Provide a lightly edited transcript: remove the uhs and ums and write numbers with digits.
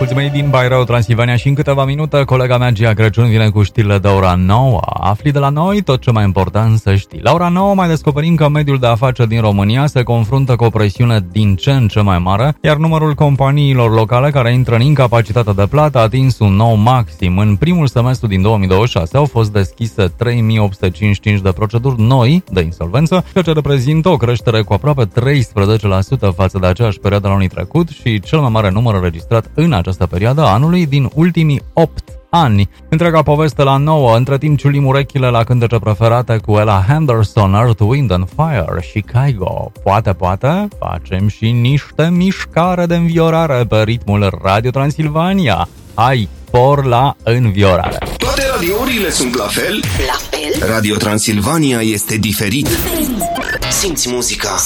Ultimei din Bairro, Transilvania și în câteva minute colega mea Gia Crăciun vine cu știrile de ora 9. Afli de la noi tot ce mai important să știi. La ora 9 mai descoperim că mediul de afaceri din România se confruntă cu o presiune din ce în ce mai mare, iar numărul companiilor locale care intră în incapacitate de plată a atins un nou maxim. În primul semestru din 2026 au fost deschise 3855 de proceduri noi de insolvență, ceea ce reprezintă o creștere cu aproape 13% față de aceeași perioadă anului trecut și cel mai mare număr înregistrat în această perioadă anului din ultimii 8 ani. Întreaga poveste la 9, între timp ciulim urechile la cântece preferate cu Ella Henderson, Earth, Wind and Fire, Chicago. Poate, facem și niște mișcare de înviorare pe ritmul Radio Transilvania. Hai, por la înviorare! Toate radiourile sunt la fel? La fel? Radio Transilvania este diferit. Simți muzica.